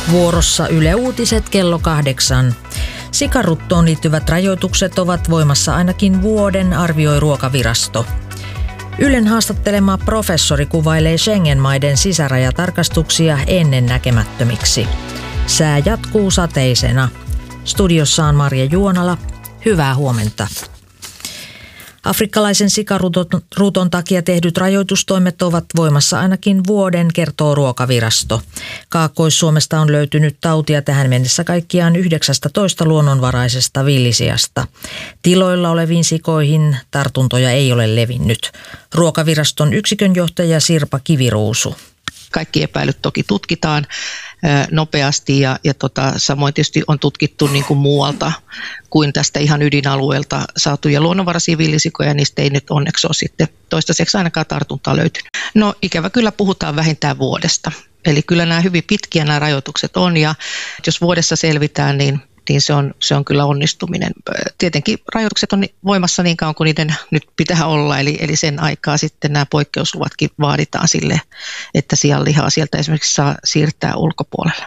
Vuorossa Yle Uutiset kello 8. Sikaruttoon liittyvät rajoitukset ovat voimassa ainakin vuoden, arvioi Ruokavirasto. Ylen haastattelema professori kuvailee Schengen-maiden sisärajatarkastuksia ennennäkemättömiksi. Sää jatkuu sateisena. Studiossa on Marja Juonala. Hyvää huomenta. Afrikkalaisen sikaruton takia tehdyt rajoitustoimet ovat voimassa ainakin vuoden, kertoo Ruokavirasto. Kaakkois-Suomesta on löytynyt tautia tähän mennessä kaikkiaan 19 luonnonvaraisesta villisiasta. Tiloilla oleviin sikoihin tartuntoja ei ole levinnyt. Ruokaviraston yksikönjohtaja Sirpa Kiviruusu. Kaikki epäilyt toki tutkitaan nopeasti ja samoin tietysti on tutkittu niin kuin muualta kuin tästä ihan ydinalueelta saatuja luonnonvaraisia villisikoja. Niistä ei nyt onneksi ole sitten toistaiseksi ainakaan tartuntaa löytynyt. No ikävä kyllä puhutaan vähintään vuodesta. Eli kyllä nämä hyvin pitkiä nämä rajoitukset on ja jos vuodessa selvitään, niin se on kyllä onnistuminen. Tietenkin rajoitukset on voimassa niin kauan kuin niiden nyt pitää olla, eli sen aikaa sitten nämä poikkeusluvatkin vaaditaan sille, että sianlihaa sieltä esimerkiksi saa siirtää ulkopuolelle.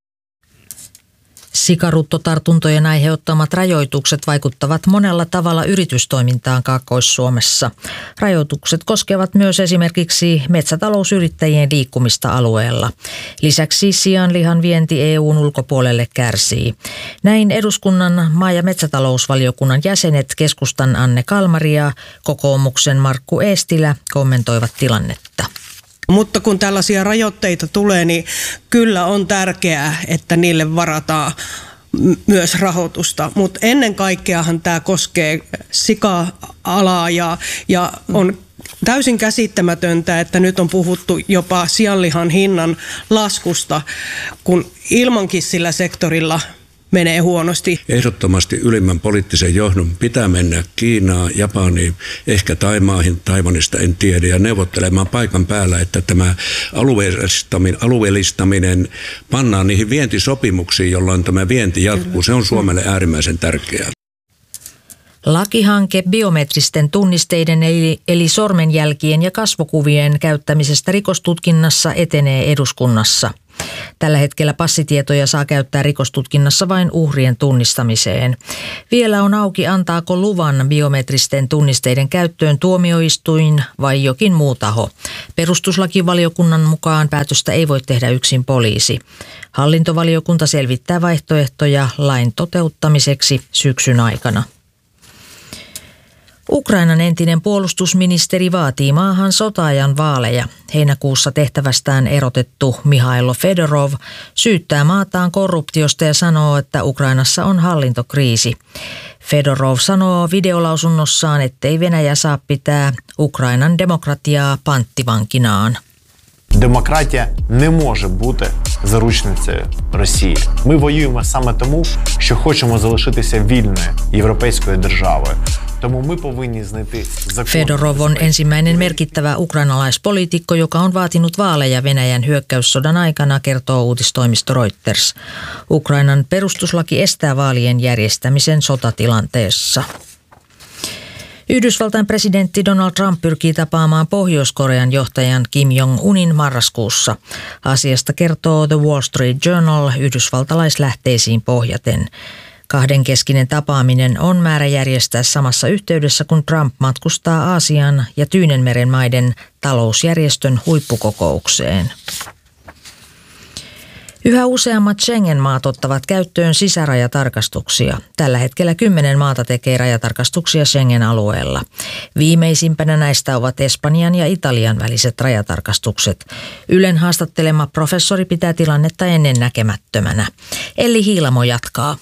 Sikaruttotartuntojen aiheuttamat rajoitukset vaikuttavat monella tavalla yritystoimintaan Kaakkois-Suomessa. Rajoitukset koskevat myös esimerkiksi metsätalousyrittäjien liikkumista alueella. Lisäksi sianlihan vienti EU:n ulkopuolelle kärsii. Näin eduskunnan maa- ja metsätalousvaliokunnan jäsenet, keskustan Anne Kalmari ja kokoomuksen Markku Eestilä kommentoivat tilannetta. Mutta kun tällaisia rajoitteita tulee, niin kyllä on tärkeää, että niille varataan myös rahoitusta. Mutta ennen kaikkeahan tämä koskee sika-alaa ja on täysin käsittämätöntä, että nyt on puhuttu jopa sianlihan hinnan laskusta, kun ilmankin sillä sektorilla menee huonosti. Ehdottomasti ylimmän poliittisen johdon pitää mennä Kiinaan, Japaniin, ehkä Taimaahin, Taiwanista en tiedä, ja neuvottelemaan paikan päällä, että tämä alueellistaminen pannaan niihin vientisopimuksiin, jolloin tämä vienti jatkuu. Se on Suomelle äärimmäisen tärkeää. Lakihanke biometristen tunnisteiden eli sormenjälkien ja kasvokuvien käyttämisestä rikostutkinnassa etenee eduskunnassa. Tällä hetkellä passitietoja saa käyttää rikostutkinnassa vain uhrien tunnistamiseen. Vielä on auki, antaako luvan biometristen tunnisteiden käyttöön tuomioistuin vai jokin muu taho. Perustuslakivaliokunnan mukaan päätöstä ei voi tehdä yksin poliisi. Hallintovaliokunta selvittää vaihtoehtoja lain toteuttamiseksi syksyn aikana. Ukrainan entinen puolustusministeri vaatii maahan sota-ajan vaaleja. Heinäkuussa tehtävästään erotettu Mihailo Fedorov syyttää maataan korruptiosta ja sanoo, että Ukrainassa on hallintokriisi. Fedorov sanoo videolausunnossaan, ettei Venäjä saa pitää Ukrainan demokratiaa panttivankinaan. Демократія не може бути заручницею Росії. Ми воюємо саме тому, що хочемо залишитися вільною європейською державою. Тому ми повинні знайти закон. Fedorov on ensimmäinen merkittävä ukrainalaispoliitikko, joka on vaatinut vaaleja Venäjän hyökkäyssodan aikana, kertoo uutistoimisto Reuters. Ukrainan perustuslaki estää vaalien järjestämisen sotatilanteessa. Yhdysvaltain presidentti Donald Trump pyrkii tapaamaan Pohjois-Korean johtajan Kim Jong-unin marraskuussa. Asiasta kertoo The Wall Street Journal yhdysvaltalaislähteisiin pohjaten. Kahdenkeskinen tapaaminen on määrä järjestää samassa yhteydessä, kun Trump matkustaa Aasian ja Tyynenmeren maiden talousjärjestön huippukokoukseen. Yhä useammat Schengen-maat ottavat käyttöön sisärajatarkastuksia. Tällä hetkellä 10 maata tekee rajatarkastuksia Schengen-alueella. Viimeisimpänä näistä ovat Espanjan ja Italian väliset rajatarkastukset. Ylen haastattelema professori pitää tilannetta ennennäkemättömänä. Elli Hiilamo jatkaa.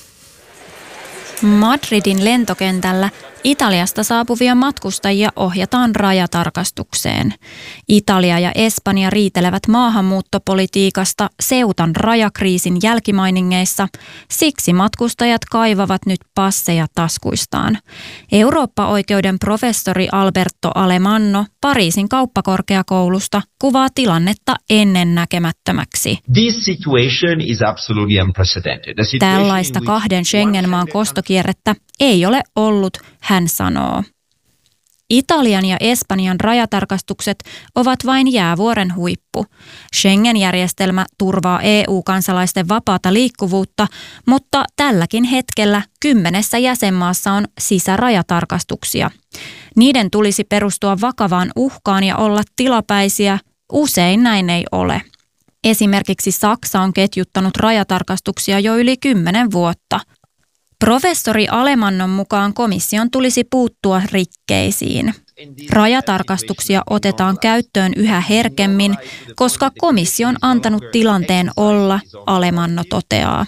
Madridin lentokentällä Italiasta saapuvia matkustajia ohjataan rajatarkastukseen. Italia ja Espanja riitelevät maahanmuuttopolitiikasta Ceutan rajakriisin jälkimainingeissa, siksi matkustajat kaivavat nyt passeja taskuistaan. Eurooppa-oikeuden professori Alberto Alemanno Pariisin kauppakorkeakoulusta kuvaa tilannetta ennennäkemättömäksi. This situation is absolutely unprecedented. Tällaista kahden Schengen-maan kostokierrettä ei ole ollut, hän sanoo. Italian ja Espanjan rajatarkastukset ovat vain jäävuoren huippu. Schengen-järjestelmä turvaa EU-kansalaisten vapaata liikkuvuutta, mutta tälläkin hetkellä 10 jäsenmaassa on sisärajatarkastuksia. Niiden tulisi perustua vakavaan uhkaan ja olla tilapäisiä. Usein näin ei ole. Esimerkiksi Saksa on ketjuttanut rajatarkastuksia jo yli 10 vuotta. Professori Alemannon mukaan komission tulisi puuttua rikkeisiin. Rajatarkastuksia otetaan käyttöön yhä herkemmin, koska komissio on antanut tilanteen olla, Alemanno toteaa.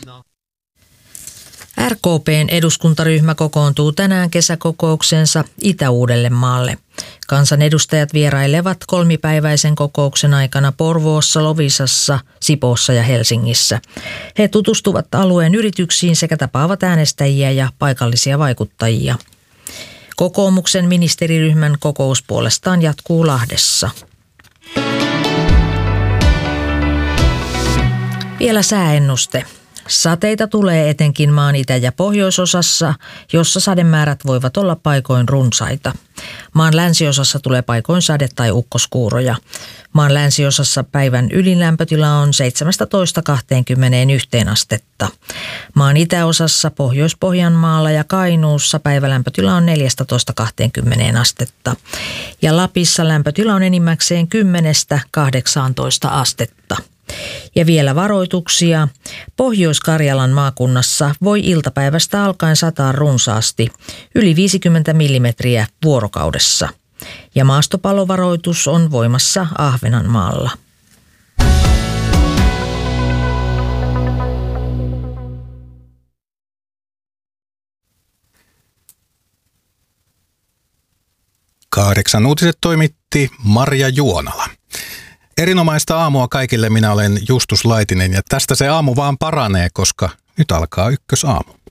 RKP:n eduskuntaryhmä kokoontuu tänään kesäkokouksensa Itä-Uudellemaalle. Kansanedustajat vierailevat 3-päiväisen kokouksen aikana Porvoossa, Loviisassa, Sipoossa ja Helsingissä. He tutustuvat alueen yrityksiin sekä tapaavat äänestäjiä ja paikallisia vaikuttajia. Kokoomuksen ministeriryhmän kokous puolestaan jatkuu Lahdessa. Vielä sääennuste. Sateita tulee etenkin maan itä- ja pohjoisosassa, jossa sademäärät voivat olla paikoin runsaita. Maan länsiosassa tulee paikoin sade- tai ukkoskuuroja. Maan länsiosassa päivän ylinlämpötila on 17–21 astetta. Maan itäosassa Pohjois-Pohjanmaalla ja Kainuussa päivälämpötila on 14–20 astetta. Ja Lapissa lämpötila on enimmäkseen 10–18 astetta. Ja vielä varoituksia. Pohjois-Karjalan maakunnassa voi iltapäivästä alkaen sataa runsaasti, yli 50 millimetriä vuorokaudessa. Ja maastopallovaroitus on voimassa Ahvenanmaalla. Kahdeksan uutiset toimitti Marja Juonala. Erinomaista aamua kaikille, minä olen Justus Laitinen ja tästä se aamu vaan paranee, koska nyt alkaa Ykkösaamu.